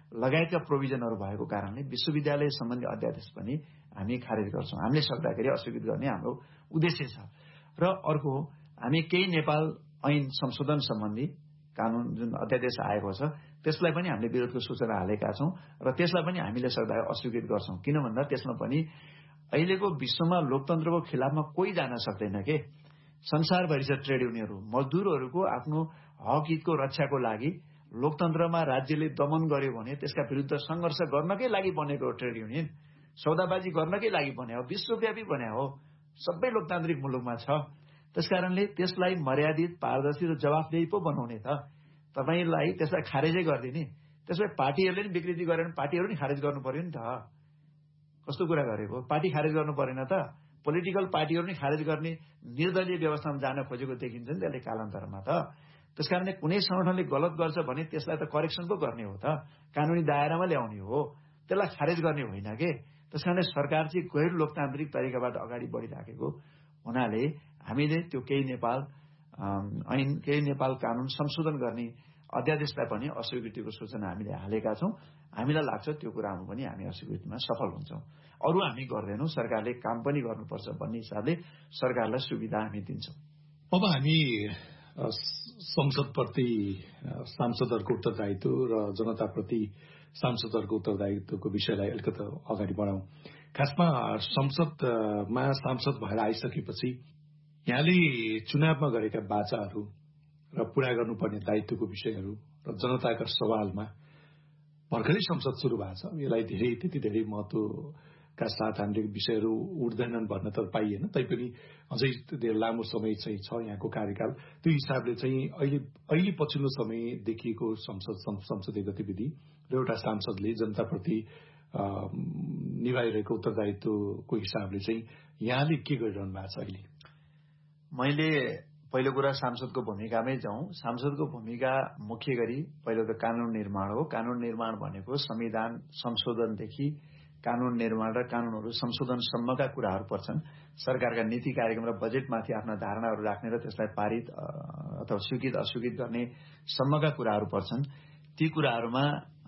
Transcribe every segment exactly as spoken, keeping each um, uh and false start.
लगायतका प्रोभिजनहरू भएको कारणले विश्वविद्यालय सम्बन्धी अध्यादेश पनि हामी खारेज गर्छौँ। हामीले सक्दाखेरि अस्वीकृत गर्ने हाम्रो उद्देश्य छ। र अर्को, हामी केही नेपाल ऐन संशोधन सम्बन्धी कानून जुन अध्यादेश आएको छ त्यसलाई पनि हामीले विरोधको सूचना हालेका छौँ र त्यसलाई पनि हामीले सक्दा अस्वीकृत गर्छौँ। किन भन्दा त्यसमा पनि अहिलेको विश्वमा लोकतन्त्रको खिलाफमा कोही जान सक्दैन के। संसारभरि छ ट्रेड युनियनहरू, मजदुरहरूको आफ्नो हक हितको रक्षाको लागि लोकतन्त्रमा राज्यले दमन गर्यो भने त्यसका विरुद्ध सङ्घर्ष गर्नकै लागि बनेको ट्रेड युनियन, सौदाबाजी गर्नकै लागि बने हो, विश्वव्यापी बने हो, सबै लोकतान्त्रिक मुलुकमा छ। त्यसकारणले त्यसलाई मर्यादित, पारदर्शी र जवाफदेही पो बनाउने त। तपाईँलाई त्यसलाई खारेजै गरिदिने, त्यसलाई पार्टीहरूले नि विकृति गरेन, पार्टीहरू नि खारेज गर्नु पर्यो नि त। कस्तो कुरा गरेको, पार्टी खारेज गर्नु परेन त? पोलिटिकल पार्टीहरू नि खारेज गर्ने निर्दलीय व्यवस्थामा जान खोजेको देखिन्छ नि त्यसले कालान्तरमा त। त्यसकारणले कुनै संगठनले गलत गर्छ भने त्यसलाई त करेक्सन पो गर्ने हो त, कानुनी दायरामा ल्याउने हो, त्यसलाई खारेज गर्ने होइन के। त्यसकारणले सरकार चाहिँ गैर लोकतान्त्रिक तरिकाबाट अगाडि बढिराखेको हुनाले हामीले त्यो केही नेपाल ऐन, केही नेपाल कानून संशोधन गर्ने अध्यादेशलाई पनि अस्वीकृतिको सूचना हामीले हालेका छौँ। हामीलाई लाग्छ त्यो कुरामा पनि हामी अस्वीकृतिमा सफल हुन्छौँ। अरू हामी गर्दैनौँ, सरकारले काम पनि गर्नुपर्छ भन्ने हिसाबले सरकारलाई सुविधा हामी दिन्छौँ। अब हामी संसदप्रति सांसदहरूको उत्तरदायित्व र जनताप्रति सांसदहरूको उत्तरदायित्वको विषयलाई अलिकति अगाडि बढाउँ। खासमा संसदमा सांसद भएर आइसकेपछि यहाँले चुनावमा गरेका बाचाहरू र पूरा गर्नुपर्ने दायित्वको विषयहरू र जनताका सवालमा भर्खरै संसद सुरु भएको छ। यसलाई धेरै त्यति धेरै महत्त्वका साथ हामीले विषयहरू उठ्दैनन् भन्न त पाइएन, तैपनि अझै धेरै लामो समय चाहिँ छ यहाँको कार्यकाल। त्यो हिसाबले चाहिँ अहिले अहिले पछिल्लो समय देखिएको संसद संसदीय गतिविधि र एउटा सांसदले जनताप्रति निभाइरहेको उत्तरदायित्वको हिसाबले चाहिँ यहाँले के गरिरहनु भएको छ अहिले? मैले पहिलो कुरा सांसदको भूमिकामै जाउँ। सांसदको भूमिका मुख्य गरी पहिलो त कानून निर्माण हो। कानून निर्माण भनेको संविधान संशोधनदेखि कानून निर्माण र कानूनहरू संशोधनसम्मका कुराहरू पर्छन्। सरकारका नीति कार्यक्रम र बजेटमाथि आफ्ना धारणाहरू राख्ने र त्यसलाई पारित अथवा स्वीकृत अस्वीकृत गर्ने सम्मका कुराहरू पर्छन्। ती कुराहरूमा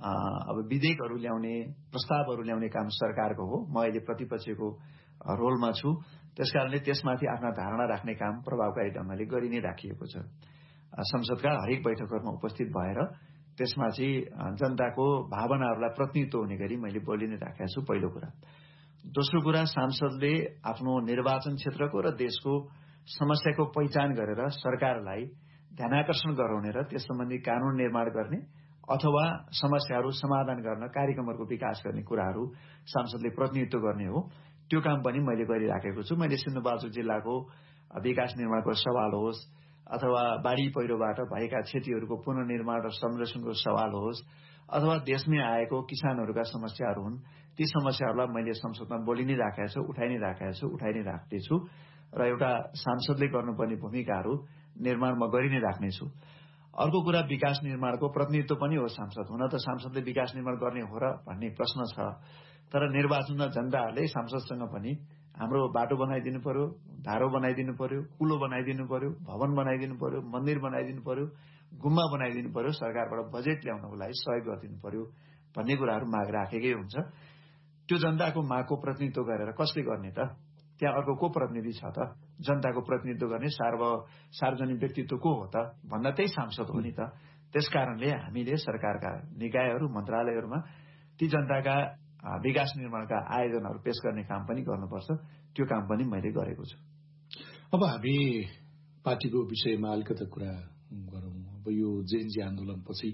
अब विधेयकहरू ल्याउने, प्रस्तावहरू ल्याउने काम सरकारको हो। म अहिले प्रतिपक्षको रोलमा छु। त्यसकारणले त्यसमाथि आफ्ना धारणा राख्ने काम प्रभावकारी ढंगले गरि नै राखिएको छ। संसदका हरेक बैठकहरूमा उपस्थित भएर त्यसमा चाहिँ जनताको भावनाहरूलाई प्रतिनिधित्व हुने गरी मैले बोलि नै राखेको छु, पहिलो कुरा। दोस्रो कुरा, सांसदले आफ्नो निर्वाचन क्षेत्रको र देशको समस्याको पहिचान गरेर सरकारलाई ध्यानाकर्षण गराउने र त्यस सम्बन्धी कानून निर्माण गर्ने अथवा समस्याहरू समाधान गर्न कार्यक्रमहरूको विकास गर्ने कुराहरू सांसदले प्रतिनिधित्व गर्ने हो। त्यो काम पनि मैले गरिराखेको छु। मैले सिन्धुपाल्चोक जिल्लाको विकास निर्माणको सवाल होस् अथवा बाढी पहिरोबाट भएका क्षतिहरूको पुनर्निर्माण र संरक्षणको सवाल होस् अथवा देशमै आएको किसानहरूका समस्याहरू हुन्, ती समस्याहरूलाई मैले संसदमा बोलि नै राखेको छु, उठाइ नै राखेको छु, उठाइ नै राख्दैछु र एउटा सांसदले गर्नुपर्ने भूमिकाहरू निर्माण म गरि नै राख्नेछु। अर्को कुरा, विकास निर्माणको प्रतिनिधित्व पनि हो सांसद। हुन त सांसदले विकास निर्माण गर्ने हो र भन्ने प्रश्न छ, तर निर्वाचनमा जनताहरूले सांसदसँग पनि हाम्रो बाटो बनाइदिनु पर्यो, धारो बनाइदिनु पर्यो, कुलो बनाइदिनु पर्यो, भवन बनाइदिनु पर्यो, मन्दिर बनाइदिनु पर्यो, गुम्बा बनाइदिनु पर्यो, सरकारबाट बजेट ल्याउनको लागि सहयोग गरिदिनु पर्यो भन्ने कुराहरू माग राखेकै हुन्छ। त्यो जनताको मागको प्रतिनिधित्व गरेर कसले गर्ने त? त्यहाँ अर्को को प्रतिनिधि छ त? जनताको प्रतिनिधित्व गर्ने सार्व सार्वजनिक व्यक्तित्व को हो त भन्दा त्यही सांसद हो नि त। त्यसकारणले हामीले सरकारका निकायहरू, मन्त्रालयहरूमा ती जनताका विकास निर्माणका आयोजनाहरू पेश गर्ने काम पनि गर्नुपर्छ। त्यो काम पनि मैले गरेको छु। अब हामी पार्टीको विषयमा अलिकति कुरा गरौँ। अब यो जेएनजी आन्दोलनपछि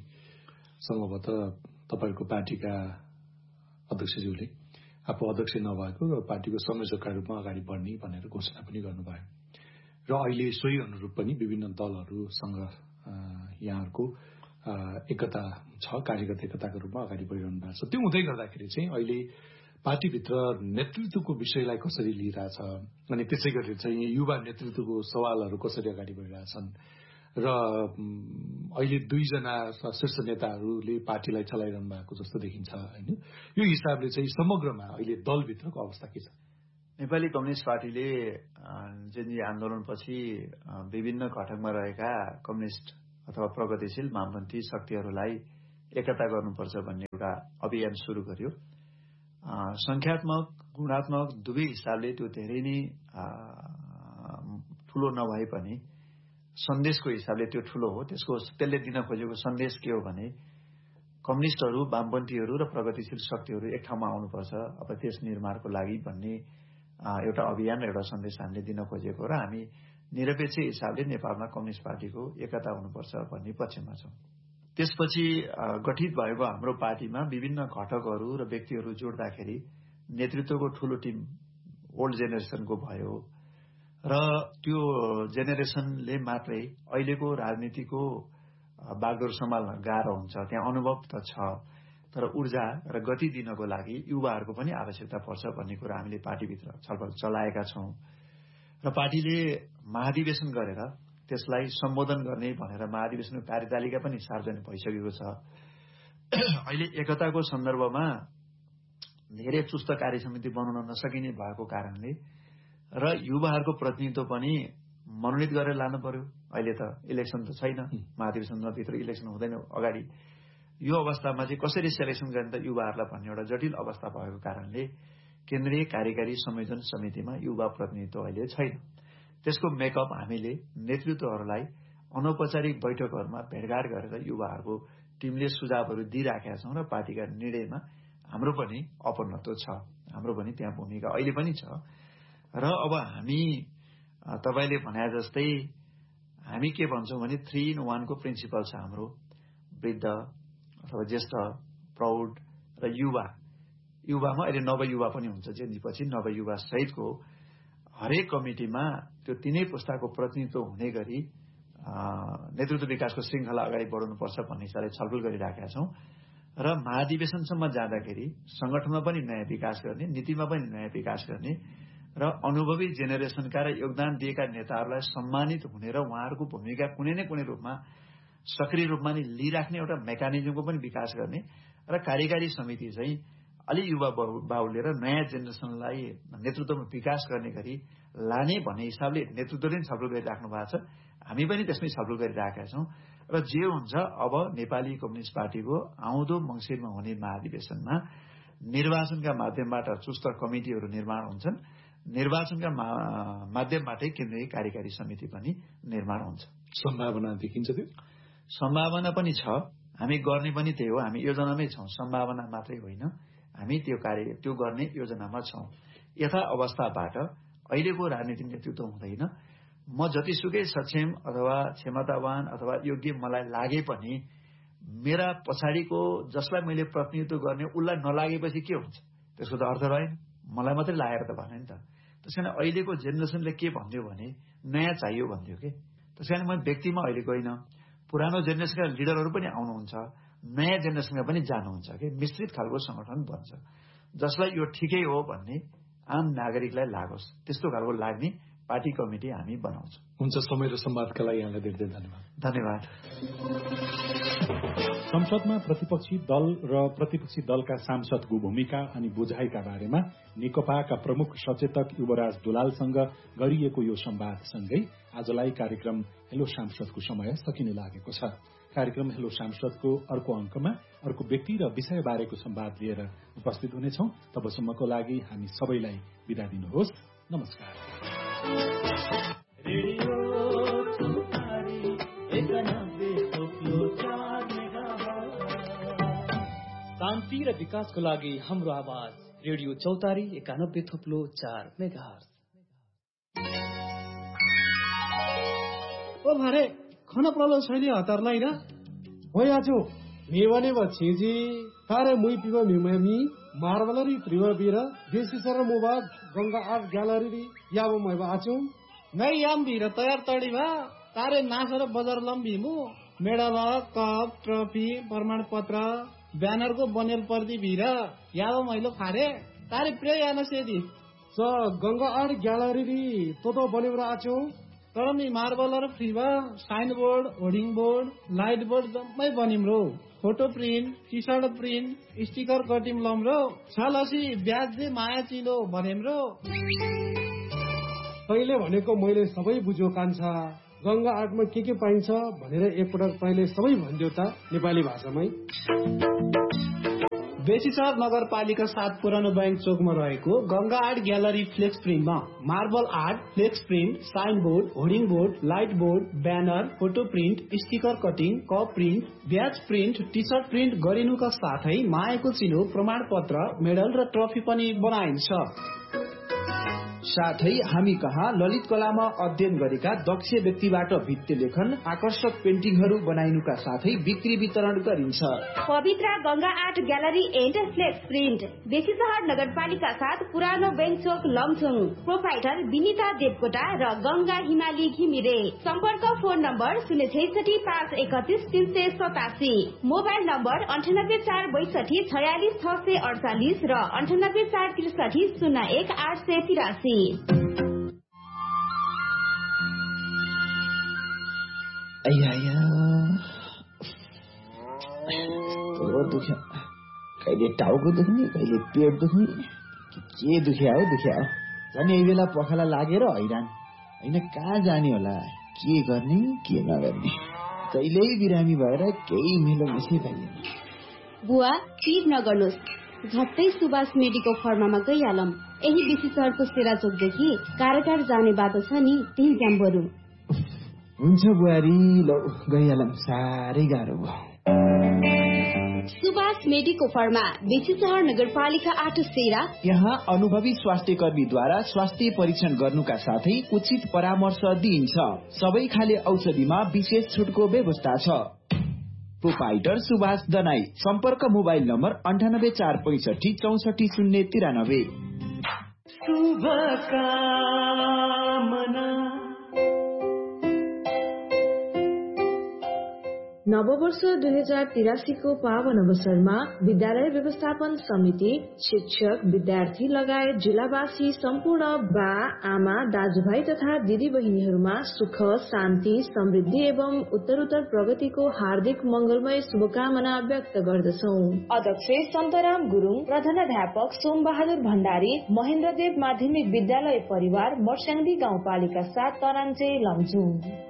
सम्भवतः तपाईँको पार्टीका अध्यक्षज्यूले आफू अध्यक्ष नभएको र पार्टीको संयोजकका रूपमा अगाडि बढ्ने भनेर घोषणा पनि गर्नुभयो र अहिले सोही अनुरूप पनि विभिन्न दलहरूसँग यहाँहरूको एकता छ, कार्यगत एकताको रूपमा अगाडि बढिरहनु भएको छ। त्यो हुँदै गर्दाखेरि चाहिँ अहिले पार्टीभित्र नेतृत्वको विषयलाई कसरी लिइरहेछ अनि त्यसै गरी चाहिँ युवा नेतृत्वको सवालहरू कसरी अगाडि बढिरहेछन् र अहिले दुईजना शीर्ष नेताहरूले पार्टीलाई चलाइरहनु भएको जस्तो देखिन्छ होइन। यो हिसाबले चाहिँ समग्रमा अहिले दलभित्रको अवस्था के छ? नेपाली कम्युनिस्ट पार्टीले जेएनजी आन्दोलनपछि विभिन्न घटकमा रहेका कम्युनिस्ट अथवा प्रगतिशील वामपन्थी शक्तिहरूलाई एकता गर्नुपर्छ भन्ने एउटा अभियान सुरु गर्यो। संख्यात्मक गुणात्मक दुवै हिसाबले त्यो धेरै नै ठूलो नभए पनि सन्देशको हिसाबले त्यो ठूलो हो। त्यसको त्यसले दिन खोजेको सन्देश के हो भने कम्युनिस्टहरू, वामपन्थीहरू र प्रगतिशील शक्तिहरू एक ठाउँमा आउनुपर्छ अब देश निर्माणको लागि भन्ने एउटा अभियान एउटा सन्देश हामीले दिन खोजेको र हामी निरपेक्ष हिसाबले नेपालमा कम्युनिस्ट पार्टीको एकता हुनुपर्छ भन्ने पक्षमा छौं। त्यसपछि गठित भएको हाम्रो पार्टीमा विभिन्न घटकहरू र व्यक्तिहरू जोड्दाखेरि नेतृत्वको ठूलो टिम ओल्ड जेनेरेसनको भयो र त्यो जेनेरेसनले मात्रै अहिलेको राजनीतिको बागडोर सम्हाल्न गाह्रो हुन्छ। त्यहाँ अनुभव त छ तर ऊर्जा र गति दिनको लागि युवाहरूको पनि आवश्यकता पर्छ भन्ने कुरा हामीले पार्टीभित्र छलफल चलाएका छौं र पार्टीले महाधिवेशन गरेर त्यसलाई सम्बोधन गर्ने भनेर महाधिवेशनको कार्यतालिका पनि सार्वजनिक भइसकेको छ। अहिले एकताको सन्दर्भमा धेरै चुस्त कार्यसमिति बनाउन नसकिने भएको कारणले र युवाहरूको प्रतिनिधित्व पनि मनोनित गरेर लानु पर्यो। अहिले त इलेक्सन त छैन, महाधिवेशनभित्र इलेक्सन हुँदैन अगाडि। यो अवस्थामा चाहिँ कसरी सेलेक्सन गर्ने त युवाहरूलाई भन्ने एउटा जटिल अवस्था भएको कारणले केन्द्रीय कार्यकारी संयोजन समितिमा युवा प्रतिनिधित्व अहिले छैन। त्यसको मेकअप हामीले नेतृत्वहरूलाई अनौपचारिक बैठकहरूमा भेटघाट गरेर युवाहरूको टिमले सुझावहरू दिइराखेका छौं र पार्टीका निर्णयमा हाम्रो पनि अपनत्व छ, हाम्रो पनि त्यहाँ भूमिका अहिले पनि छ। र अब हामी तपाईले भने जस्तै हामी के भन्छौं भने थ्री इन वानको प्रिन्सिपल छ हाम्रो। वृद्ध अथवा ज्येष्ठ, प्रौढ र युवा। युवामा अहिले नवयुवा पनि हुन्छ, जेनजीपछि नवयुवा सहितको हरेक कमिटीमा त्यो तीनै पुस्ताको प्रतिनिधित्व हुने गरी नेतृत्व विकासको श्रृंखला अगाडि बढाउनुपर्छ भन्ने हिसाबले छलफल गरिराखेका छौं र महाधिवेशनसम्म जाँदाखेरि संगठनमा पनि नयाँ विकास गर्ने, नीतिमा पनि नयाँ विकास गर्ने र अनुभवी जेनेरेसनका र योगदान दिएका नेताहरूलाई सम्मानित हुने र उहाँहरूको भूमिका कुनै न कुनै रूपमा सक्रिय रूपमा नै लिइराख्ने एउटा मेकानिजमको पनि विकास गर्ने र कार्यकारी समिति चाहिँ अलि युवा बाहुल्य र नयाँ जेनेरेसनलाई नेतृत्वमा विकास गर्ने गरी लाने भन्ने हिसाबले नेतृत्वले पनि छलफल गरिराख्नु भएको छ। हामी पनि त्यसमै छलफल गरिराखेका छौं र जे हुन्छ अब नेपाली कम्युनिस्ट पार्टीको आउँदो मंसिरमा हुने महाधिवेशनमा निर्वाचनका माध्यमबाट चुस्त कमिटिहरू निर्माण हुन्छन्, निर्वाचनका माध्यमबाटै केन्द्रीय कार्यकारी समिति पनि निर्माण हुन्छ। सम्भावना देखिन्छ त्यो? सम्भावना पनि छ, हामी गर्ने पनि त्यही हो। हामी योजनामै छौं, सम्भावना मात्रै होइन, हामी त्यो कार्य त्यो गर्ने योजनामा छौं। यथा अवस्थाबाट अहिलेको राजनीतिक नेतृत्व हुँदैन। म जतिसुकै सक्षम अथवा क्षमतावान अथवा योग्य मलाई लागे पनि मेरा पछाडिको जसलाई मैले प्रतिनिधित्व गर्ने उसलाई नलागेपछि के हुन्छ? त्यसको त अर्थ रहेन। मलाई मात्रै लागेर त भनेन नि त। त्यसकारण अहिलेको जेनेरेसनले के भन्दियो भने नयाँ चाहियो भन्दियो के। त्यसकारण म व्यक्तिमा अहिले गइन, पुरानो जेनेरेसनका लिडरहरू पनि आउनुहुन्छ, नयाँ जेनेरेसनका पनि जानुहुन्छ के, मिश्रित खालको संगठन बन्छ जसलाई यो ठिकै हो भन्ने आम नागरिकलाई लागोस्, त्यस्तो खालको लाग्ने पार्टी कमिटी हामी बनाउँछौं। हुन्छ, समय र संवादका लागि यहाँलाई धेरै धेरै धन्यवाद। धन्यवाद। संसदमा प्रतिपक्षी दल र प्रतिपक्षी दलका सांसदको भूमिका अनि बुझाइका बारेमा नेकपाका प्रमुख सचेतक युवराज दुलालसँग गरिएको यो संवादसँगै आजलाई कार्यक्रम हेलो सांसदको समय सकिने लागेको छ। कार्यक्रम हेलो सांसदको अर्को अंकमा अर्को व्यक्ति र विषय बारेको संवाद लिएर उपस्थित हुनेछौं। तबसम्मको लागि हामी सबैलाई बिदा दिनुहोस्। नमस्कार। शान्ति र विकासको लागि हाम्रो आवाज रेडियो चौतारी एकानब्बे थोप्लो चार मेगाहर्ज। ओ भारे खाना प्रलो छैन हतारलाई ना होय आजो मेवने बछेजी तारे मुई पिबो मिममी मार्बलरी प्रिवा बिरा देसी सर मोबाग गंगा आर्ट ग्यालरी याबो मैबा आचो नै याम बिरा तयार तडी भा तारे नासर बजार लम्बीमु मेडल कप ट्रफी प्रमाण पत्र ब्यानर को बनेल पर्दी बिरा याबो मैलो खारे तारे प्रिय याना सेदी स गंगा आर्ट ग्यालरी तो तो बनेबरा आचो तर me मार्बलर फ्रीवा sign board hoarding board light board जम्मै बनिम्रो photo print T short print sticker कटिम लम्रो छलसी ब्याज दे माया चिलो भनेम्रो। पहिले भनेको मैले सबै बुझ्यो कान्छा गंगा आर्टमा के के पाइन्छ भनेर एकपटक तैँले सबै भनिदेऊ त नेपाली भाषामै। बेसीसहर नगरपालिका सात पुरानो बैंक चोकमा रहेको Ganga art gallery flex प्रिन्टमा marble art, flex print, sign board, hoarding board, light board, banner, photo print, sticker cutting, cup print, batch print, T short print गरिनुका साथै मायाको चिनो, प्रमाण पत्र, मेडल र ट्रफी पनि बनाइन्छ। साथै हामी कहाँ ललित कलामा अध्ययन गरेका दक्ष व्यक्तिबाट भित्ति लेखन, आकर्षक पेन्टिङहरू बनाइनुका साथै बिक्री वितरण गरिन्छ। पवित्र Ganga art gallery and flex print, Besisahar नगरपालिका साथ पुरानो बैंक चोक लमचुङ। प्रोपाइटर विनिता देवकोटा र गंगा हिमाली घिमिरे। सम्पर्क फोन नम्बर शून्य छैसठी पाँच एकतिस तीन सय सतासी, मोबाइल नम्बर अन्ठानब्बे चार बैसठी छयालिस छ सय अडचालिस र अन्ठानब्बे चार त्रिसठी शून्य एक आठ सय तिरासी। दुख्यो, कहिले टाउको दुख्ने, कहिले पेट दुख्ने, के दुख्या हो दुख्या हो। झन् यही बेला पखाला लागेर हैरान होइन, कहाँ जाने होला, के गर्ने के नगर्ने। कहिल्यै बिरामी भएर केही मिलो मिसी पाइएन। बुवा चिज नगर्नुहोस्, झट्टै सुभाष मेडिको फर्मामा गइहालौँ। यही बेसीसहरको सेराचोकदेखि कारागार जाने बाटो छ नि, त्यही जाम बरु। हुन्छ बुहारी, ल गइहालौँ, साह्रै गाह्रो भयो। सुभाष मेडिको फर्मा, बेसीसहर नगरपालिका आठ सेरा। यहाँ अनुभवी स्वास्थ्य कर्मीद्वारा स्वास्थ्य परीक्षण गर्नुका साथै उचित परामर्श दिइन्छ। सबै खाले औषधिमा विशेष छुटको व्यवस्था छ। प्रोपाइटर सुभाष दनाई। सम्पर्क मोबाइल नम्बर अन्ठानब्बे चार पैसठी चौसठी शून्य तिरानब्बे। नववर्ष दुई हजार तिरासीको पावन अवसरमा विद्यालय व्यवस्थापन समिति, शिक्षक, विद्यार्थी लगायत जिल्लावासी सम्पूर्ण बा आमा दाजुभाइ तथा दिदी बहिनीहरूमा सुख, शान्ति, समृद्धि एवं उत्तरोत्तर प्रगतिको हार्दिक मंगलमय शुभकामना व्यक्त गर्दछौ। अध्यक्ष सन्तराम गुरुङ, प्रधानाध्यापक सोमबहादुर भण्डारी, महेन्द्रदेव माध्यमिक विद्यालय परिवार, मर्स्याङ्दी गाउँपालिका सात तरान्चे लमजुङ।